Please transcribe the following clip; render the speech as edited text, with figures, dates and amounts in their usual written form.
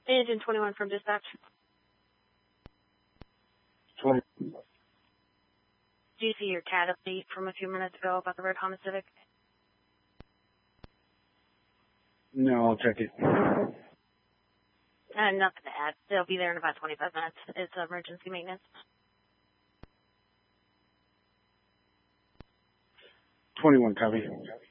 Agent 21 from dispatch. 20. Do you see your cat update from a few minutes ago about the red Honda Civic? No, I'll check it. Nothing to add. They'll be there in about 25 minutes. It's emergency maintenance. 21, copy.